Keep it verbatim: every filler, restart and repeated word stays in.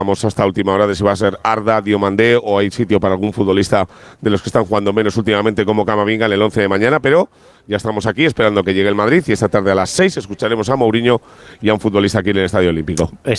Vamos hasta última hora de si va a ser Arda, Diomandé o hay sitio para algún futbolista de los que están jugando menos últimamente como Camavinga en el once de mañana, pero ya estamos aquí esperando que llegue el Madrid y esta tarde a las seis escucharemos a Mourinho y a un futbolista aquí en el Estadio Olímpico. Es